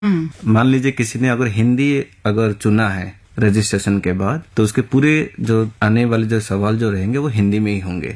मान लीजिए किसी ने अगर हिंदी अगर चुना है रजिस्ट्रेशन के बाद, तो उसके पूरे जो आने वाले जो सवाल जो रहेंगे वो हिंदी में ही होंगे।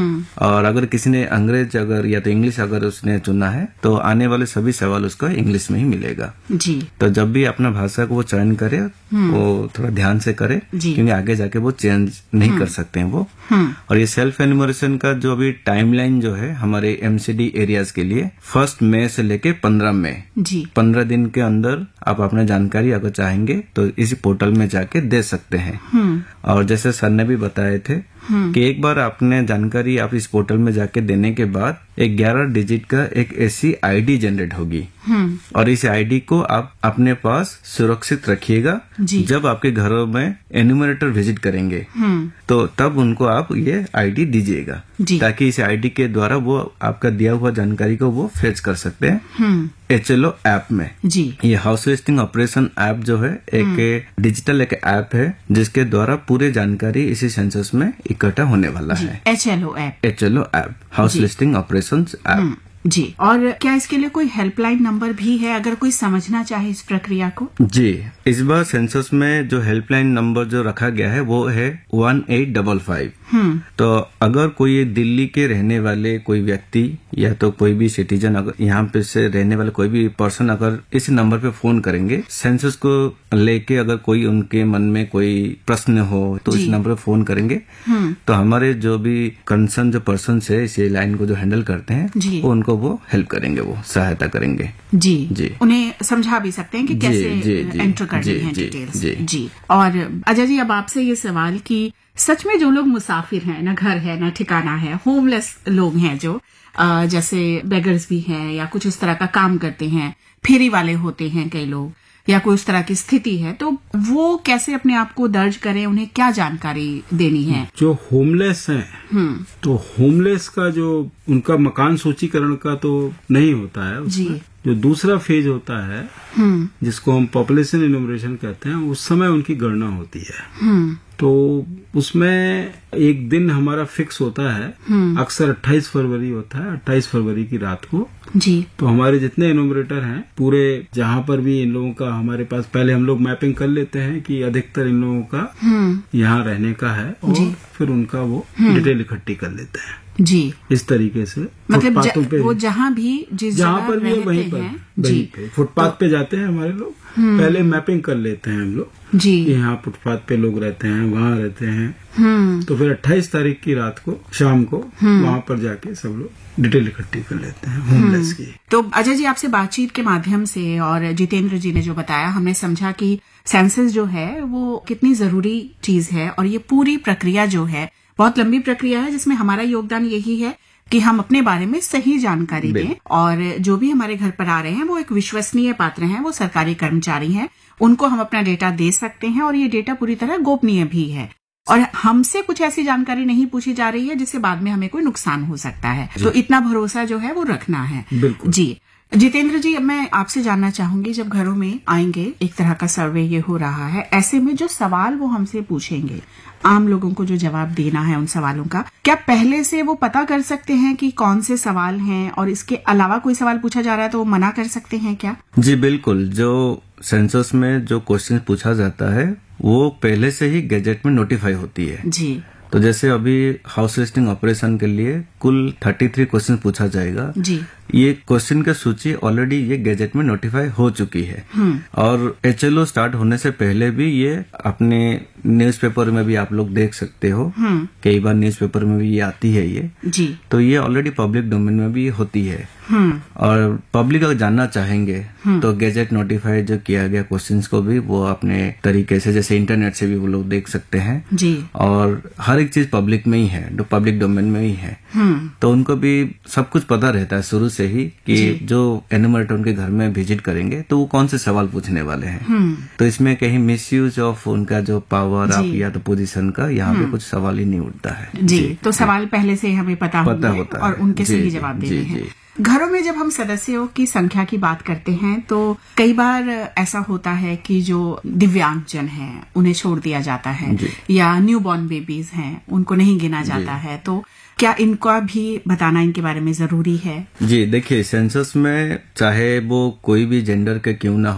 और अगर किसी ने अंग्रेज अगर या तो इंग्लिश अगर उसने चुना है, तो आने वाले सभी सवाल उसका इंग्लिश में ही मिलेगा जी। तो जब भी अपना भाषा को वो चयन करे, वो थोड़ा ध्यान से करे, क्योंकि आगे जाके वो चेंज नहीं कर सकते हैं वो। और ये सेल्फ एन्यूमरेशन का जो अभी टाइमलाइन जो है हमारे एमसीडी एरियाज के लिए 1 मई से लेके 15 मई जी, 15 दिन के अंदर आप अपना जानकारी अगर चाहेंगे तो इसी पोर्टल में जाके दे सकते हैं। और जैसे सर ने भी बताए थे कि एक बार आपने जानकारी आप इस पोर्टल में जाके देने के बाद एक 11 डिजिट का एक ऐसी आईडी जनरेट होगी, और इस आईडी को आप अपने पास सुरक्षित रखिएगा। जब आपके घरों में एन्यूमरेटर विजिट करेंगे तो तब उनको आप ये आईडी दीजिएगा, ताकि इस आईडी के द्वारा वो आपका दिया हुआ जानकारी को वो फेच कर सकते हैं HLO ऐप में जी। ये हाउस लिस्टिंग ऑपरेशन ऐप जो है एक डिजिटल एक ऐप है जिसके द्वारा पूरे जानकारी इसी सेंसस में इकट्ठा होने वाला है। HLO app house listing operation app जी। और क्या इसके लिए कोई हेल्पलाइन नंबर भी है अगर कोई समझना चाहे इस प्रक्रिया को? जी, इस बार सेंसस में जो हेल्पलाइन नंबर जो रखा गया है वो है 1855। तो अगर कोई दिल्ली के रहने वाले कोई व्यक्ति या तो कोई भी सिटीजन अगर यहाँ पे से रहने वाले कोई भी पर्सन अगर इस नंबर पे फोन करेंगे, सेंसस को लेके अगर कोई उनके मन में कोई प्रश्न हो तो इस नंबर पे फोन करेंगे, तो हमारे जो भी कंसर्न जो पर्सन है इस लाइन को जो हैंडल करते हैं वो उनको वो हेल्प करेंगे, वो सहायता करेंगे जी जी। उन्हें समझा भी सकते हैं कि कैसे एंटर करनी है डिटेल्स जी। और अजय जी, अब आपसे ये सवाल कि सच में जो लोग मुसाफिर हैं, ना घर है ना ठिकाना है, होमलेस लोग हैं जो जैसे बेगर्स भी हैं या कुछ उस तरह का काम करते हैं, फेरी वाले होते हैं कई लोग, या कोई उस तरह की स्थिति है, तो वो कैसे अपने आप को दर्ज करें, उन्हें क्या जानकारी देनी है? जो होमलेस हैं तो होमलेस का जो उनका मकान सूचीकरण का तो नहीं होता है जी। जो दूसरा फेज होता है जिसको हम पॉपुलेशन इन्यूमरेशन कहते हैं, उस समय उनकी गणना होती है। तो उसमें एक दिन हमारा फिक्स होता है, अक्सर 28 फरवरी होता है, 28 फरवरी की रात को जी। तो हमारे जितने इन्यूमरेटर हैं पूरे जहाँ पर भी इन लोगों का हमारे पास पहले हम लोग मैपिंग कर लेते हैं कि अधिकतर इन लोगों का यहाँ रहने का है, और फिर उनका वो डिटेल इकट्ठी कर लेते हैं जी। इस तरीके से मतलब वो जहाँ भी जहाँ पर भी वहीं पे फुटपाथ पे जाते हैं हमारे लोग, पहले मैपिंग कर लेते हैं हम लोग जी। यहाँ फुटपाथ पे लोग रहते हैं, वहाँ रहते हैं, तो फिर 28 तारीख की रात को शाम को वहाँ पर जाके सब लोग डिटेल इकट्ठी कर लेते हैं होमलेस की। तो अजय जी, आपसे बातचीत के माध्यम से और जितेंद्र जी ने जो बताया, हमने समझा कि सेंसस जो है वो कितनी जरूरी चीज है, और ये पूरी प्रक्रिया जो है बहुत लंबी प्रक्रिया है जिसमें हमारा योगदान यही है कि हम अपने बारे में सही जानकारी दें, और जो भी हमारे घर पर आ रहे हैं वो एक विश्वसनीय पात्र हैं, वो सरकारी कर्मचारी हैं, उनको हम अपना डेटा दे सकते हैं, और ये डेटा पूरी तरह गोपनीय भी है, और हमसे कुछ ऐसी जानकारी नहीं पूछी जा रही है जिससे बाद में हमें कोई नुकसान हो सकता है। तो इतना भरोसा जो है वो रखना है जी। जितेंद्र जी, मैं आपसे जानना चाहूंगी, जब घरों में आएंगे, एक तरह का सर्वे ये हो रहा है, ऐसे में जो सवाल वो हमसे पूछेंगे, आम लोगों को जो जवाब देना है उन सवालों का, क्या पहले से वो पता कर सकते हैं कि कौन से सवाल हैं, और इसके अलावा कोई सवाल पूछा जा रहा है तो वो मना कर सकते हैं क्या? जी बिल्कुल, जो सेंसस में जो क्वेश्चन पूछा जाता है वो पहले से ही गैजेट में नोटिफाई होती है जी। तो जैसे अभी हाउस लिस्टिंग ऑपरेशन के लिए कुल 33 क्वेश्चन पूछा जाएगा जी। ये क्वेश्चन की सूची ऑलरेडी ये गैजेट में नोटिफाई हो चुकी है, और HLO स्टार्ट होने से पहले भी ये अपने न्यूज़पेपर में भी आप लोग देख सकते हो, कई बार न्यूज़पेपर में भी ये आती है ये जी। तो ये ऑलरेडी पब्लिक डोमेन में भी होती है, और पब्लिक अगर जानना चाहेंगे तो गैजेट नोटिफाई जो किया गया क्वेश्चंस को भी वो अपने तरीके से, जैसे इंटरनेट से भी वो लोग देख सकते हैं जी। और हर एक चीज पब्लिक में ही है, जो पब्लिक डोमेन में ही है, तो उनको भी सब कुछ पता रहता है शुरू से ही कि जो एन्यूमरेटर उनके घर में विजिट करेंगे तो वो कौन से सवाल पूछने वाले हैं। तो इसमें कहीं मिसयूज ऑफ उनका जो पावर ऑफ या तो पोजीशन का यहाँ पे कुछ सवाल ही नहीं उठता है जी। तो सवाल पहले से हमें पता होता है और उनके सही जवाब देने हैं। घरों में जब हम सदस्यों की संख्या की बात करते हैं तो कई बार ऐसा होता है कि जो दिव्यांगजन हैं उन्हें छोड़ दिया जाता है, या न्यूबॉर्न बेबीज हैं उनको नहीं गिना जाता है। तो क्या इनका भी बताना इनके बारे में जरूरी है? जी देखिए, सेंसस में चाहे वो कोई भी जेंडर के क्यों ना